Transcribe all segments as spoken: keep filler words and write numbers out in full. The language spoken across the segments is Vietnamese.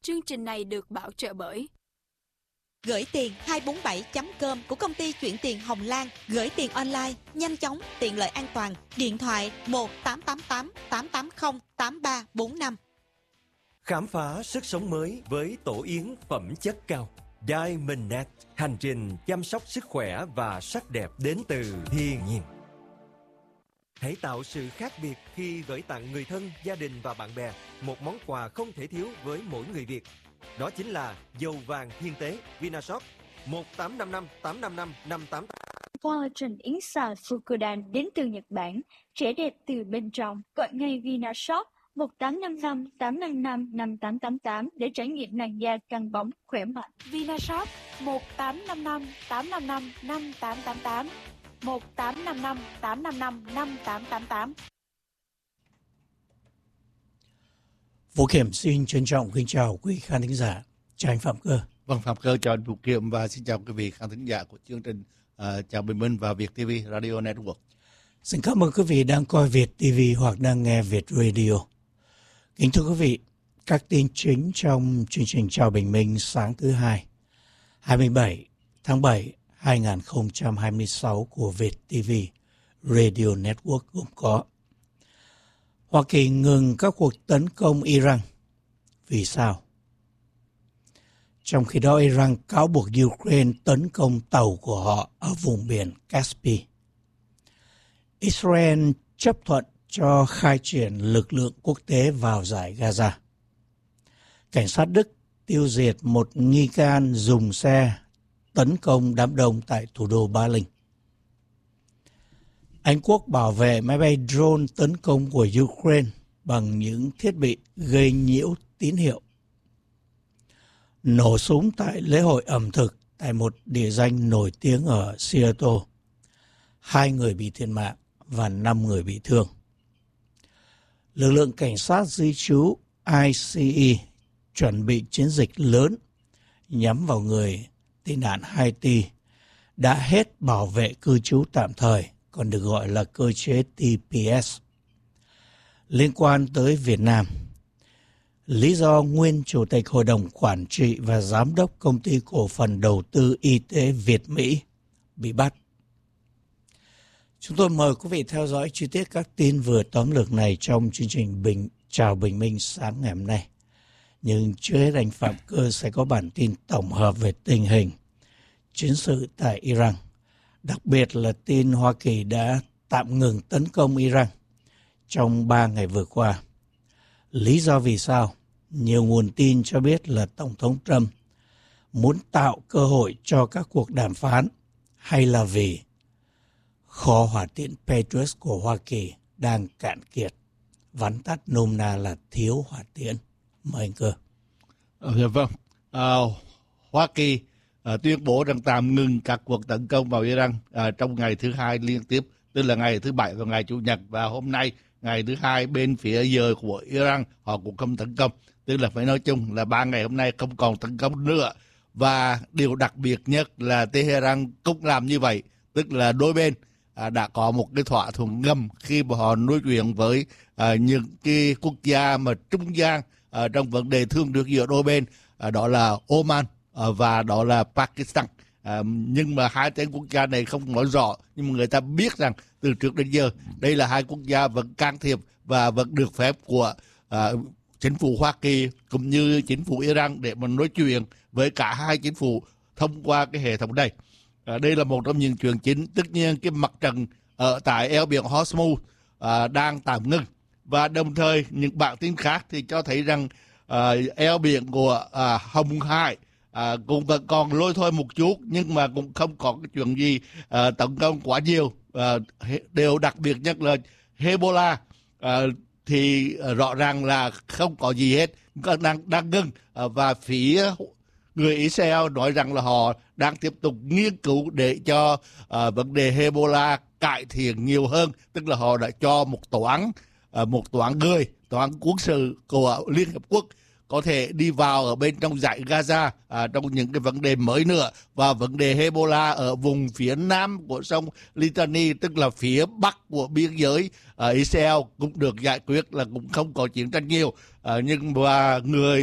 Chương trình này được bảo trợ bởi Gửi tiền hai bốn bảy chấm com của công ty chuyển tiền Hồng Lan. Gửi tiền online, nhanh chóng, tiện lợi, an toàn. Điện thoại một tám tám tám tám tám không tám ba bốn năm. Khám phá sức sống mới với tổ yến phẩm chất cao Diamond Net. Hành trình chăm sóc sức khỏe và sắc đẹp đến từ thiên nhiên. Hãy tạo sự khác biệt khi gửi tặng người thân, gia đình và bạn bè một món quà không thể thiếu với mỗi người Việt. Đó chính là dầu vàng thiên tế Vinashop một tám năm năm tám năm năm năm tám. Collagen yến xào Fukudan đến từ Nhật Bản, trẻ đẹp từ bên trong. Gọi ngay Vinashop một tám năm năm tám năm năm năm tám tám tám để trải nghiệm làn da căng bóng khỏe mạnh. Vinashop một tám năm năm tám năm năm năm tám tám tám một tám năm năm tám năm năm năm tám tám tám. Vũ Kiểm xin trân trọng kính chào quý khán thính giả. Chào anh Phạm Cơ. Vâng, Phạm Cơ chào anh Vũ Kiểm và xin chào quý vị khán thính giả của chương trình uh, Chào Bình Minh và Việt ti vi Radio Network. Xin cảm ơn quý vị đang coi Việt ti vi hoặc đang nghe Việt Radio. Kính thưa quý vị, các tin chính trong chương trình Chào Bình Minh sáng thứ hai, hai mươi bảy tháng bảy hai nghìn không trăm hai mươi sáu của Việt ti vi Radio Network gồm có: Hoa Kỳ ngừng các cuộc tấn công Iran. Vì sao? Trong khi đó, Iran cáo buộc Ukraine tấn công tàu của họ ở vùng biển Caspi. Israel chấp thuận cho khai triển lực lượng quốc tế vào giải Gaza. Cảnh sát Đức tiêu diệt một nghi can dùng xe tấn công đám đông tại thủ đô Berlin. Anh Quốc bảo vệ máy bay drone tấn công của Ukraine bằng những thiết bị gây nhiễu tín hiệu. Nổ súng tại lễ hội ẩm thực tại một địa danh nổi tiếng ở Seattle. Hai người bị thiệt mạng và năm người bị thương. Lực lượng cảnh sát di trú i xê e chuẩn bị chiến dịch lớn nhắm vào người tị nạn Haiti đã hết bảo vệ cư trú tạm thời, còn được gọi là cơ chế tê pê ét. Liên quan tới Việt Nam, lý do nguyên Chủ tịch Hội đồng Quản trị và Giám đốc Công ty Cổ phần Đầu tư Y tế Việt Mỹ bị bắt. Chúng tôi mời quý vị theo dõi chi tiết các tin vừa tóm lược này trong chương trình Bình Chào Bình Minh sáng ngày hôm nay. Nhưng trước hết, anh Phạm Cơ sẽ có bản tin tổng hợp về tình hình chiến sự tại Iran. Đặc biệt là tin Hoa Kỳ đã tạm ngừng tấn công Iran trong ba ngày vừa qua. Lý do vì sao? Nhiều nguồn tin cho biết là Tổng thống Trump muốn tạo cơ hội cho các cuộc đàm phán, hay là vì kho hỏa tiễn Patriot của Hoa Kỳ đang cạn kiệt, vắn tắt nôm na là thiếu hỏa tiễn. Mời anh Cơ. Dạ vâng. À, Hoa Kỳ à, tuyên bố rằng tạm ngừng các cuộc tấn công vào Iran à, trong ngày thứ hai liên tiếp, tức là ngày thứ bảy và ngày chủ nhật, và hôm nay ngày thứ hai bên phía giờ của Iran họ cũng không tấn công, tức là phải nói chung là ba ngày hôm nay không còn tấn công nữa. Và điều đặc biệt nhất là Tehran cũng làm như vậy, tức là đôi bên à, đã có một cái thỏa thuận ngầm khi mà họ nói chuyện với à, những cái quốc gia mà trung gian à, trong vấn đề thương lượng giữa đôi bên, à, đó là Oman à, và đó là Pakistan. À, nhưng mà hai tên quốc gia này không nói rõ, nhưng mà người ta biết rằng từ trước đến giờ đây là hai quốc gia vẫn can thiệp và vẫn được phép của à, chính phủ Hoa Kỳ cũng như chính phủ Iran để mà nói chuyện với cả hai chính phủ thông qua cái hệ thống này. À, đây là một trong những chuyện chính. Tất nhiên cái mặt trận ở tại eo biển Hormuz à, đang tạm ngưng, và đồng thời những bản tin khác thì cho thấy rằng à, eo biển của à, Hồng Hải à, cũng vẫn còn lôi thôi một chút, nhưng mà cũng không có cái chuyện gì à, tấn công quá nhiều. À, điều đặc biệt nhất là Hezbollah à, thì rõ ràng là không có gì hết, đang đang ngưng, à, và phía người Israel nói rằng là họ đang tiếp tục nghiên cứu để cho uh, vấn đề Hezbollah cải thiện nhiều hơn, tức là họ đã cho một toán uh, một toán người, toán quân sự của Liên Hợp Quốc có thể đi vào ở bên trong dải Gaza uh, trong những cái vấn đề mới nữa, và vấn đề Hezbollah ở vùng phía nam của sông Litani, tức là phía bắc của biên giới uh, Israel cũng được giải quyết, là cũng không có chiến tranh nhiều. Uh, nhưng mà người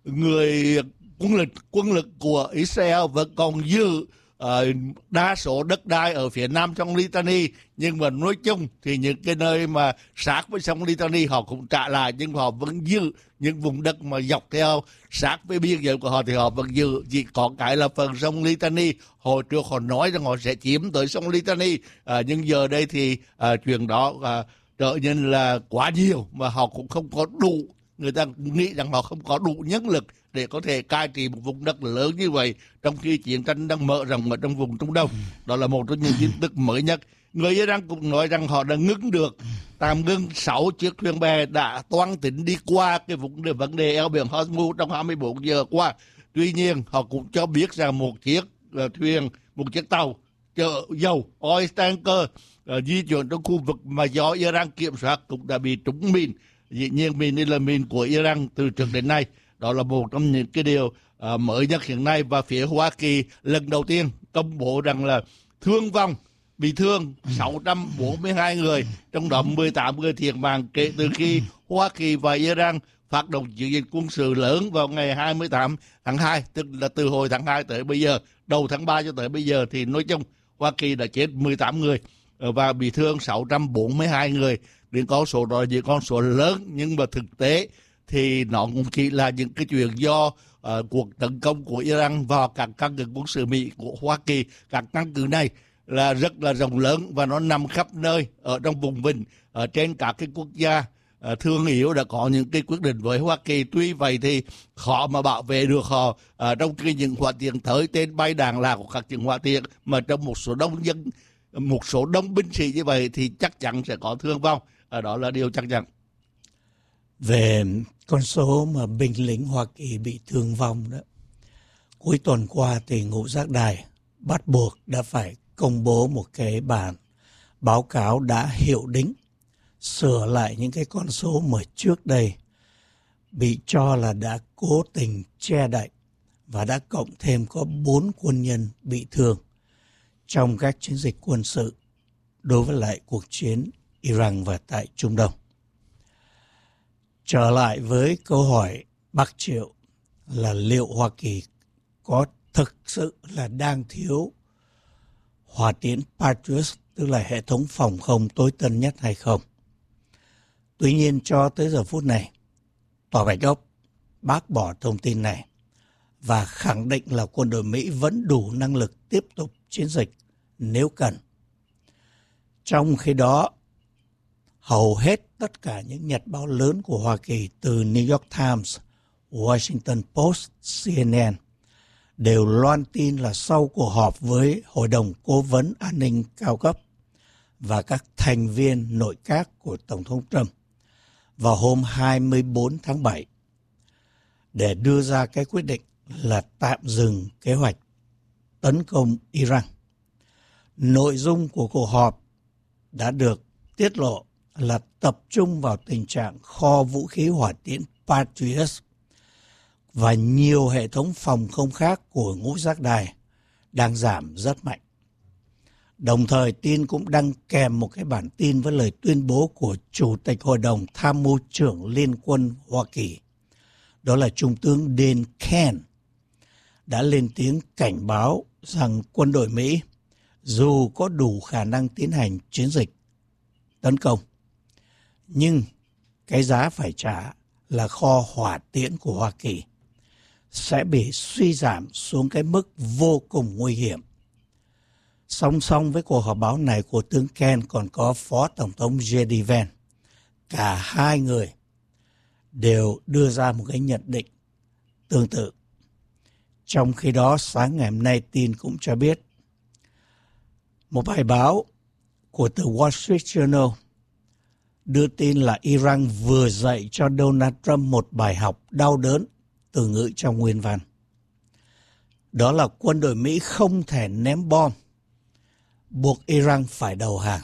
người quân lực quân lực của Israel vẫn còn giữ uh, đa số đất đai ở phía nam sông Litani, nhưng mà nói chung thì những cái nơi mà sát với sông Litani họ cũng trả lại, nhưng họ vẫn giữ những vùng đất mà dọc theo sát với biên giới của họ thì họ vẫn giữ. Chỉ có cái là phần sông Litani hồi trước họ nói rằng họ sẽ chiếm tới sông Litani, à, nhưng giờ đây thì à, chuyện đó à, trở nên là quá nhiều mà họ cũng không có đủ, người ta nghĩ rằng họ không có đủ nhân lực để có thể cai trị một vùng đất lớn như vậy, trong khi chiến tranh đang mở rộng ở trong vùng Trung Đông. Đó là một trong những tin tức mới nhất. Người Iran cũng nói rằng họ đã ngưng được, tạm ngưng sáu chiếc thuyền bè đã toan tính đi qua cái vùng đề, vấn đề eo biển Hormuz trong hai mươi bốn giờ qua. Tuy nhiên, họ cũng cho biết rằng một chiếc uh, thuyền, một chiếc tàu chở dầu, oil tanker, uh, di chuyển trong khu vực mà do Iran kiểm soát cũng đã bị trúng mìn. Dĩ nhiên, mìn là mìn của Iran từ trước đến nay. Đó là một trong những cái điều uh, mới nhất hiện nay, và phía Hoa Kỳ lần đầu tiên công bố rằng là thương vong, bị thương sáu trăm bốn mươi hai người, trong đó mười tám người thiệt mạng kể từ khi Hoa Kỳ và Iran phát động chiến dịch quân sự lớn vào ngày hai mươi tám tháng hai, tức là từ hồi tháng hai tới bây giờ, đầu tháng ba cho tới bây giờ thì nói chung Hoa Kỳ đã chết mười tám người và bị thương sáu trăm bốn mươi hai người. Đến con số đó là những con số lớn, nhưng mà thực tế thì nó cũng chỉ là những cái chuyện do uh, cuộc tấn công của Iran vào các căn cứ quân sự Mỹ của Hoa Kỳ. Các căn cứ này là rất là rộng lớn và nó nằm khắp nơi ở trong vùng vịnh, ở trên các cái quốc gia uh, thương yếu đã có những cái quyết định với Hoa Kỳ. Tuy vậy thì khó mà bảo vệ được họ, uh, trong khi những hỏa tiễn tới tên bay đạn lạc của các những hỏa tiễn, mà trong một số đông dân, một số đông binh sĩ như vậy thì chắc chắn sẽ có thương vong. Uh, đó là điều chắc chắn. Về con số mà binh lính Hoa Kỳ bị thương vong đó, cuối tuần qua thì Ngũ Giác Đài bắt buộc đã phải công bố một cái bản báo cáo đã hiệu đính, sửa lại những cái con số mà trước đây bị cho là đã cố tình che đậy, và đã cộng thêm có bốn quân nhân bị thương trong các chiến dịch quân sự đối với lại cuộc chiến Iran và tại Trung Đông. Trở lại với câu hỏi Bắc Triệu là liệu Hoa Kỳ có thực sự là đang thiếu hỏa tiễn Patriot, tức là hệ thống phòng không tối tân nhất hay không? Tuy nhiên cho tới giờ phút này, Tòa Bạch Ốc bác bỏ thông tin này và khẳng định là quân đội Mỹ vẫn đủ năng lực tiếp tục chiến dịch nếu cần. Trong khi đó, hầu hết tất cả những nhật báo lớn của Hoa Kỳ từ New York Times, Washington Post, C N N đều loan tin là sau cuộc họp với Hội đồng Cố vấn An ninh cao cấp và các thành viên nội các của Tổng thống Trump vào hôm hai mươi bốn tháng bảy để đưa ra cái quyết định là tạm dừng kế hoạch tấn công Iran. Nội dung của cuộc họp đã được tiết lộ là tập trung vào tình trạng kho vũ khí hỏa tiễn Patriot và nhiều hệ thống phòng không khác của Ngũ Giác Đài đang giảm rất mạnh. Đồng thời tin cũng đăng kèm một cái bản tin với lời tuyên bố của Chủ tịch Hội đồng Tham mưu trưởng Liên quân Hoa Kỳ, đó là Trung tướng Dan Kent, đã lên tiếng cảnh báo rằng quân đội Mỹ dù có đủ khả năng tiến hành chiến dịch tấn công, nhưng cái giá phải trả là kho hỏa tiễn của Hoa Kỳ sẽ bị suy giảm xuống cái mức vô cùng nguy hiểm. Song song với cuộc họp báo này của tướng Kent còn có Phó Tổng thống J D Vance. Cả hai người đều đưa ra một cái nhận định tương tự. Trong khi đó, sáng ngày hôm nay tin cũng cho biết một bài báo của tờ Wall Street Journal đưa tin là Iran vừa dạy cho Donald Trump một bài học đau đớn từ ngữ trong nguyên văn. Đó là quân đội Mỹ không thể ném bom, buộc Iran phải đầu hàng.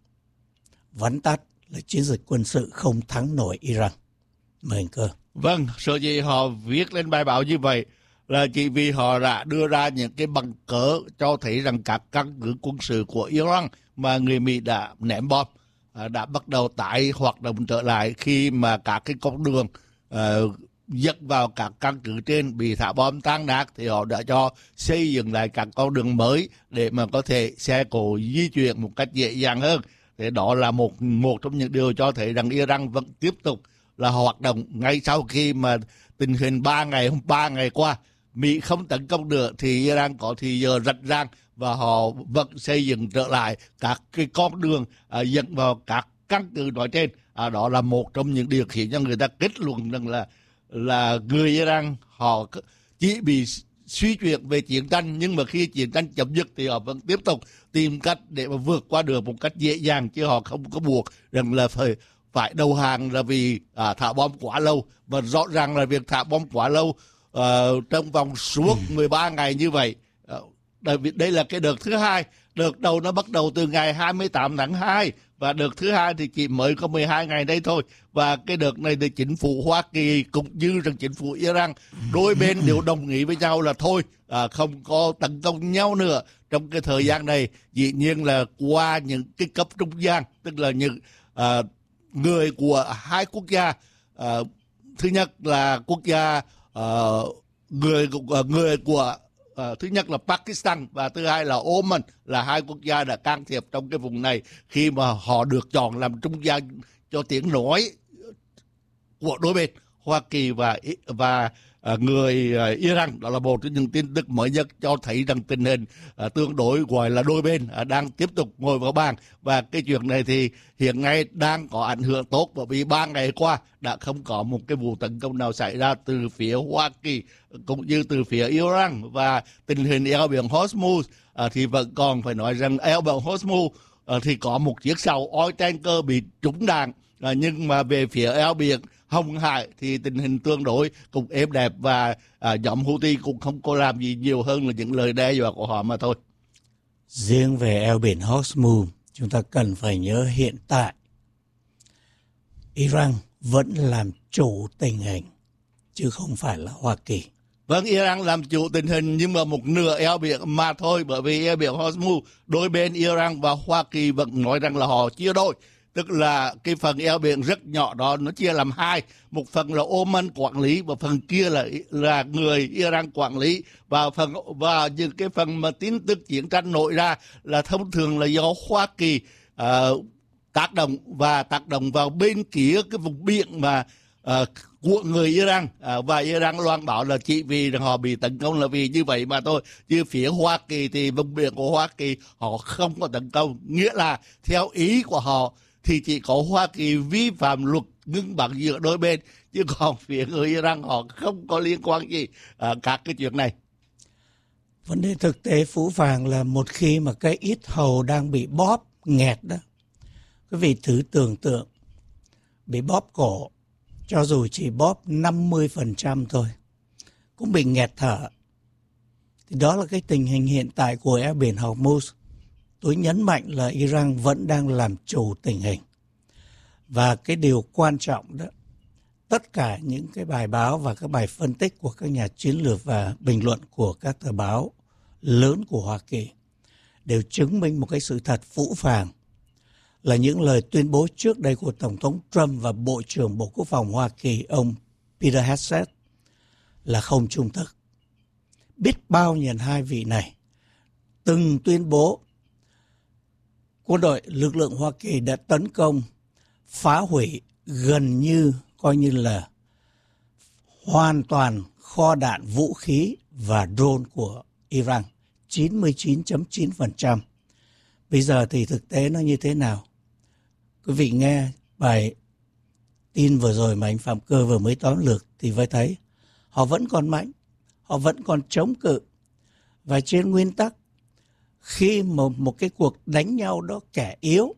Vắn tắt là chiến dịch quân sự không thắng nổi Iran. Mời anh Cơ. Vâng, sở dĩ họ viết lên bài báo như vậy là chỉ vì họ đã đưa ra những cái bằng cớ cho thấy rằng các căn cứ quân sự của Iran mà người Mỹ đã ném bom đã bắt đầu tái hoạt động trở lại khi mà các cái con đường uh, dẫn vào các căn cứ trên bị thả bom tan nát, thì họ đã cho xây dựng lại các con đường mới để mà có thể xe cộ di chuyển một cách dễ dàng hơn. Thế đó là một một trong những điều cho thấy rằng Iran vẫn tiếp tục là hoạt động ngay sau khi mà tình hình ba ngày hôm ba ngày qua Mỹ không tấn công được, thì Iran có thì giờ rạch rang và họ vẫn xây dựng trở lại các cái con đường à, dẫn vào các căn cứ nói trên. À, đó là một trong những điều khiến cho người ta kết luận rằng là là người Iran họ chỉ bị suy chuyển về chiến tranh, nhưng mà khi chiến tranh chấm dứt thì họ vẫn tiếp tục tìm cách để mà vượt qua được một cách dễ dàng, chứ họ không có buộc rằng là phải phải đầu hàng là vì à, thả bom quá lâu. Và rõ ràng là việc thả bom quá lâu uh, trong vòng suốt mười ba ngày như vậy, uh, đây là cái đợt thứ hai. Đợt đầu nó bắt đầu từ ngày hai mươi tám tháng hai và đợt thứ hai thì chỉ mới có mười hai ngày đây thôi. Và cái đợt này thì chính phủ Hoa Kỳ cũng như rằng chính phủ Iran, đôi bên đều đồng ý với nhau là thôi à, không có tấn công nhau nữa trong cái thời gian này. Dĩ nhiên là qua những cái cấp trung gian, tức là những à, người của hai quốc gia. À, thứ nhất là quốc gia à, người người của À, thứ nhất là Pakistan và thứ hai là Oman, là hai quốc gia đã can thiệp trong cái vùng này khi mà họ được chọn làm trung gian cho tiếng nói của đôi bên Hoa Kỳ và và à, người à, Iran. Đó là một trong những tin tức mới nhất cho thấy rằng tình hình à, tương đối gọi là đôi bên à, đang tiếp tục ngồi vào bàn. Và cái chuyện này thì hiện nay đang có ảnh hưởng tốt, bởi vì ba ngày qua đã không có một cái vụ tấn công nào xảy ra từ phía Hoa Kỳ cũng như từ phía Iran. Và tình hình eo biển Hormuz à, thì vẫn còn phải nói rằng eo biển Hormuz à, thì có một chiếc tàu oil tanker bị trúng đạn, à, nhưng mà về phía eo biển Hồng Hải thì tình hình tương đối cũng êm đẹp, và à, nhóm Houthi cũng không có làm gì nhiều hơn là những lời đe dọa của họ mà thôi. Riêng về eo biển Hormuz, chúng ta cần phải nhớ hiện tại Iran vẫn làm chủ tình hình, chứ không phải là Hoa Kỳ. Vâng, Iran làm chủ tình hình nhưng mà một nửa eo biển mà thôi, bởi vì eo biển Hormuz đôi bên Iran và Hoa Kỳ vẫn nói rằng là họ chia đôi. Tức là cái phần eo biển rất nhỏ đó nó chia làm hai, một phần là Oman quản lý và phần kia là là người Iran quản lý. Và phần và những cái phần mà tin tức chiến tranh nổi ra là thông thường là do Hoa Kỳ uh, tác động và tác động vào bên kia cái vùng biển mà uh, của người Iran, uh, và Iran loan báo là chỉ vì rằng họ bị tấn công là vì như vậy mà thôi. Chứ phía Hoa Kỳ thì vùng biển của Hoa Kỳ họ không có tấn công, nghĩa là theo ý của họ thì chỉ có Hoa Kỳ vi phạm luật ngưng bắn giữa đôi bên, chứ còn phía người Iran họ không có liên quan gì à, các cái chuyện này. Vấn đề thực tế phũ phàng là một khi mà cái yết hầu đang bị bóp nghẹt đó, quý vị thử tưởng tượng bị bóp cổ, cho dù chỉ bóp năm mươi phần trăm thôi cũng bị nghẹt thở. Thì đó là cái tình hình hiện tại của eo biển Hormuz. Tôi nhấn mạnh là Iran vẫn đang làm chủ tình hình. Và cái điều quan trọng đó, tất cả những cái bài báo và các bài phân tích của các nhà chiến lược và bình luận của các tờ báo lớn của Hoa Kỳ đều chứng minh một cái sự thật phũ phàng là những lời tuyên bố trước đây của Tổng thống Trump và Bộ trưởng Bộ Quốc phòng Hoa Kỳ ông Peter Hegseth là không trung thực. Biết bao nhiêu hai vị này từng tuyên bố quân đội lực lượng Hoa Kỳ đã tấn công, phá hủy gần như coi như là hoàn toàn kho đạn vũ khí và drone của Iran, chín mươi chín phẩy chín phần trăm. Bây giờ thì thực tế nó như thế nào? Quý vị nghe bài tin vừa rồi mà anh Phạm Cơ vừa mới tóm lược thì mới thấy họ vẫn còn mạnh, họ vẫn còn chống cự. Và trên nguyên tắc, khi một, một cái cuộc đánh nhau đó kẻ yếu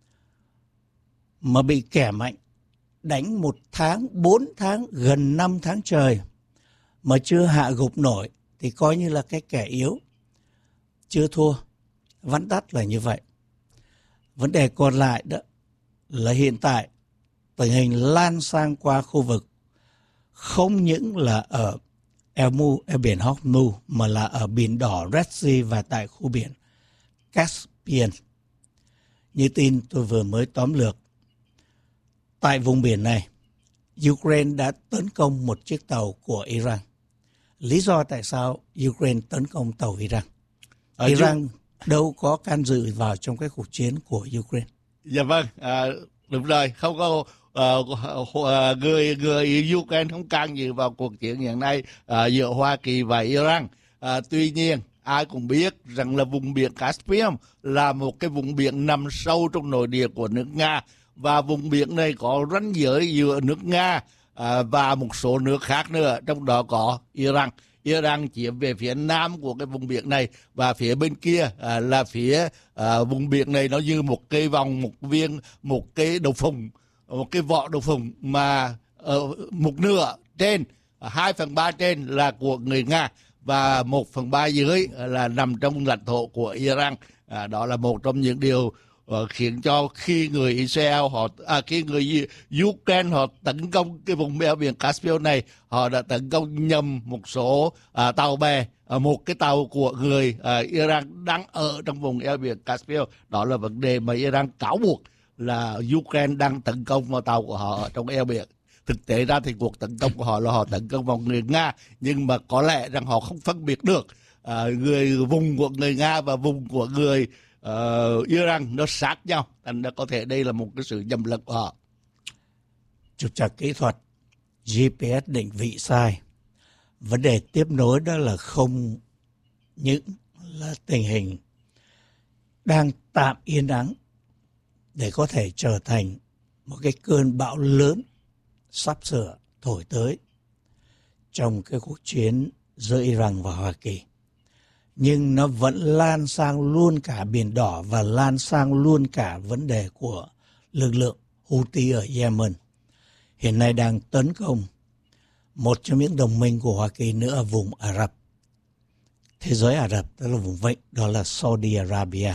mà bị kẻ mạnh đánh một tháng, bốn tháng, gần năm tháng trời mà chưa hạ gục nổi thì coi như là cái kẻ yếu chưa thua. Vắn tắt là như vậy. Vấn đề còn lại đó là hiện tại tình hình lan sang qua khu vực không những là ở eo, Mu, eo biển Hormuz mà là ở biển đỏ Red Sea và tại khu biển Caspian. Như tin tôi vừa mới tóm lược, tại vùng biển này Ukraine đã tấn công một chiếc tàu của Iran. Lý do tại sao Ukraine tấn công tàu Iran? À, Iran Ju... đâu có can dự vào trong cái cuộc chiến của Ukraine. Dạ vâng, à, đúng rồi, không có uh, uh, người người Ukraine không can dự vào cuộc chiến hiện nay uh, giữa Hoa Kỳ và Iran. Uh, tuy nhiên, ai cũng biết rằng là vùng biển Caspian là một cái vùng biển nằm sâu trong nội địa của nước Nga, và vùng biển này có ranh giới giữa nước Nga à, và một số nước khác nữa, trong đó có Iran. Iran chiếm về phía nam của cái vùng biển này, và phía bên kia à, là phía à, vùng biển này nó như một cái vòng, một viên, một cái đầu phùng, một cái vỏ đầu phùng mà ở một nửa trên, hai phần ba trên là của người Nga và một phần ba dưới là nằm trong lãnh thổ của Iran. À, đó là một trong những điều uh, khiến cho khi người Israel họ à, khi người Ukraine họ tấn công cái vùng eo biển Caspian này, họ đã tấn công nhầm một số à, tàu bè, à, một cái tàu của người à, Iran đang ở trong vùng eo biển Caspian. Đó là vấn đề mà Iran cáo buộc là Ukraine đang tấn công vào tàu của họ ở trong eo biển. Thực tế ra thì cuộc tấn công của họ là họ tấn công vào người Nga, nhưng mà có lẽ rằng họ không phân biệt được à, người vùng của người Nga và vùng của người uh, Iran nó sát nhau, thành ra có thể đây là một cái sự nhầm lẫn của họ. Trục trặc kỹ thuật, giê pê ét định vị sai. Vấn đề tiếp nối đó là không những là tình hình đang tạm yên ắng để có thể trở thành một cái cơn bão lớn sắp sửa thổi tới trong cái cuộc chiến giữa Iran và Hoa Kỳ. Nhưng nó vẫn lan sang luôn cả Biển Đỏ và lan sang luôn cả vấn đề của lực lượng Houthi ở Yemen. Hiện nay đang tấn công một trong những đồng minh của Hoa Kỳ nữa ở vùng Ả Rập. Thế giới Ả Rập, đó là vùng vịnh, đó là Saudi Arabia.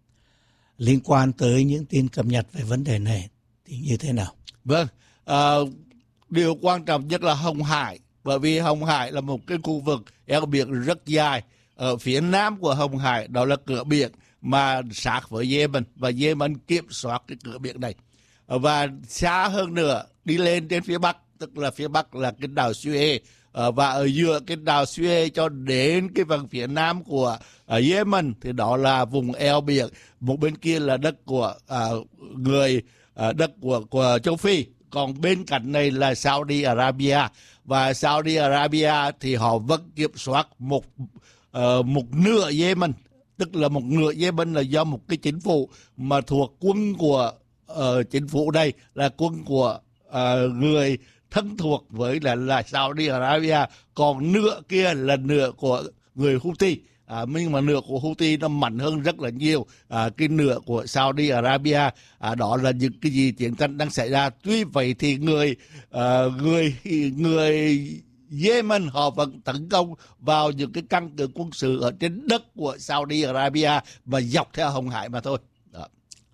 Liên quan tới những tin cập nhật về vấn đề này thì như thế nào? Vâng, uh, điều quan trọng nhất là Hồng Hải, bởi vì Hồng Hải là một cái khu vực eo biển rất dài. Ở phía nam của Hồng Hải đó là cửa biển mà sát với Yemen, và Yemen kiểm soát cái cửa biển này. Và xa hơn nữa đi lên trên phía bắc, tức là phía bắc là cái đảo Suez, và ở giữa cái đảo Suez cho đến cái phần phía nam của Yemen thì đó là vùng eo biển. Một bên kia là đất của uh, người uh, đất của của châu Phi, còn bên cạnh này là Saudi Arabia, và Saudi Arabia thì họ vẫn kiểm soát một uh, một nửa Yemen, tức là một nửa Yemen là do một cái chính phủ mà thuộc quân của uh, chính phủ đây là quân của uh, người thân thuộc với là, là Saudi Arabia, còn nửa kia là nửa của người Houthi. À, nhưng mà nửa của Houthi nó mạnh hơn rất là nhiều à, cái nửa của Saudi Arabia. À, đó là những cái gì chiến tranh đang xảy ra. Tuy vậy thì người à, người người Yemen họ vẫn tấn công vào những cái căn cứ quân sự ở trên đất của Saudi Arabia và dọc theo Hồng Hải mà thôi. Đó.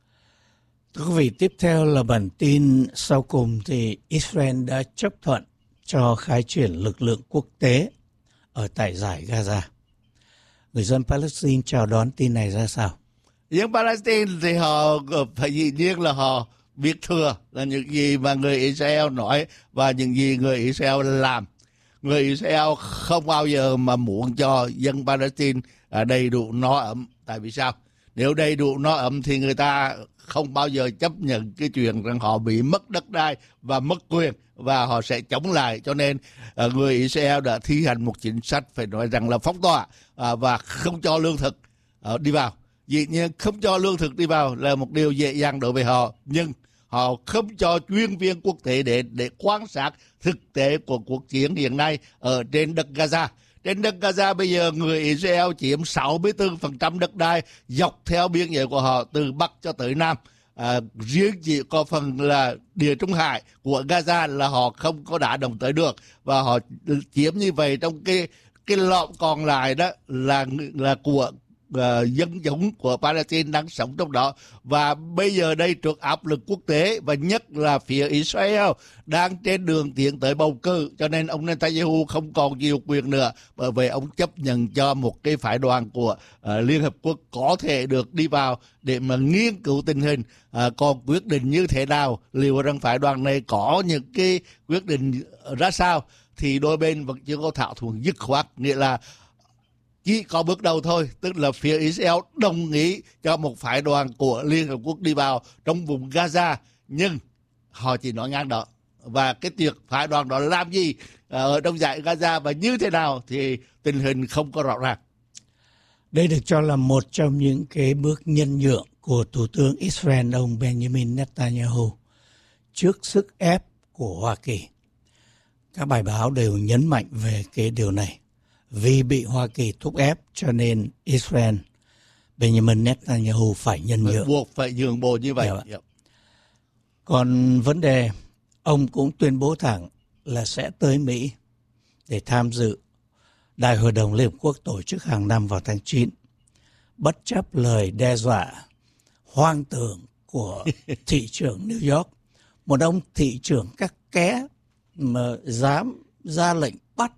Thưa quý vị, tiếp theo là bản tin sau cùng thì Israel đã chấp thuận cho khai triển lực lượng quốc tế ở tại giải Gaza. Người dân Palestine chào đón tin này ra sao? Dân Palestine thì họ phải dĩ nhiên là họ biết thừa là những gì mà người Israel nói và những gì người Israel làm. Người Israel không bao giờ mà muốn cho dân Palestine đầy đủ no ấm. Tại vì sao? Nếu đầy đủ no ấm thì người ta không bao giờ chấp nhận cái chuyện rằng họ bị mất đất đai và mất quyền, và họ sẽ chống lại. Cho nên uh, người Israel đã thi hành một chính sách phải nói rằng là phong tỏa uh, và không cho lương thực uh, đi vào. Dĩ nhiên không cho lương thực đi vào là một điều dễ dàng đối với họ, nhưng họ không cho chuyên viên quốc tế để để quan sát thực tế của cuộc chiến hiện nay ở trên đất Gaza. Trên đất Gaza bây giờ người Israel chiếm sáu mươi tư phần trăm đất đai dọc theo biên giới của họ từ Bắc cho tới Nam. À, riêng chỉ có phần là Địa Trung Hải của Gaza là họ không có đả động tới được, và họ chiếm như vậy. Trong cái cái lọm còn lại đó là là của uh, dân chúng của Palestine đang sống trong đó. Và bây giờ đây trước áp lực quốc tế và nhất là phía Israel đang trên đường tiến tới bầu cử, cho nên ông Netanyahu không còn nhiều quyền nữa, bởi vì ông chấp nhận cho một cái phái đoàn của uh, Liên Hợp Quốc có thể được đi vào để mà nghiên cứu tình hình. Uh, còn quyết định như thế nào, liệu rằng phái đoàn này có những cái quyết định ra sao thì đôi bên vẫn chưa có thảo thuận dứt khoát, nghĩa là chỉ có bước đầu thôi, tức là phía Israel đồng ý cho một phái đoàn của Liên Hợp Quốc đi vào trong vùng Gaza, nhưng họ chỉ nói ngang đó. Và cái việc phái đoàn đó làm gì ở trong dải Gaza và như thế nào thì tình hình không có rõ ràng. Đây được cho là một trong những cái bước nhân nhượng của Thủ tướng Israel ông Benjamin Netanyahu trước sức ép của Hoa Kỳ. Các bài báo đều nhấn mạnh về cái điều này. Vì bị Hoa Kỳ thúc ép cho nên Israel, Benjamin Netanyahu phải nhân nhượng. Buộc phải nhường bộ như vậy. Yeah. Còn vấn đề, ông cũng tuyên bố thẳng là sẽ tới Mỹ để tham dự Đại hội đồng Liên Hợp Quốc tổ chức hàng năm vào tháng chín, bất chấp lời đe dọa hoang tưởng của thị trưởng New York, một ông thị trưởng các ké mà dám ra lệnh bắt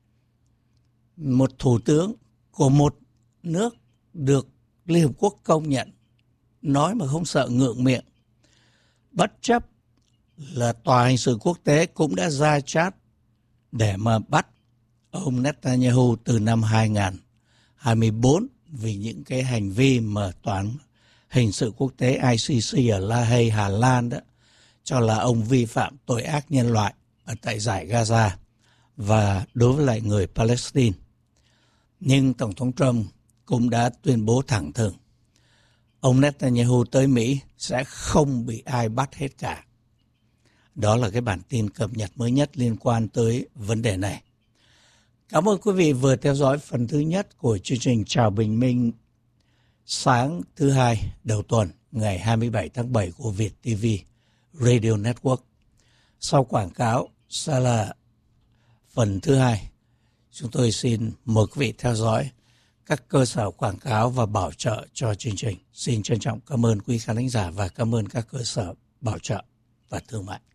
một thủ tướng của một nước được Liên Hợp Quốc công nhận, nói mà không sợ ngượng miệng. Bất chấp là Tòa Hình sự Quốc tế cũng đã ra chát để mà bắt ông Netanyahu từ năm hai nghìn không trăm hai mươi tư vì những cái hành vi mà Tòa án Hình sự Quốc tế I C C ở La Hay, Hà Lan đó cho là ông vi phạm tội ác nhân loại ở tại dải Gaza và đối với lại người Palestine. Nhưng Tổng thống Trump cũng đã tuyên bố thẳng thừng ông Netanyahu tới Mỹ sẽ không bị ai bắt hết cả. Đó là cái bản tin cập nhật mới nhất liên quan tới vấn đề này. Cảm ơn quý vị vừa theo dõi phần thứ nhất của chương trình Chào Bình Minh sáng thứ hai đầu tuần ngày hai mươi bảy tháng bảy của Việt ti vi Radio Network. Sau quảng cáo sẽ là phần thứ hai. Chúng tôi xin mời quý vị theo dõi các cơ sở quảng cáo và bảo trợ cho chương trình. Xin trân trọng cảm ơn quý khán thính giả và cảm ơn các cơ sở bảo trợ và thương mại.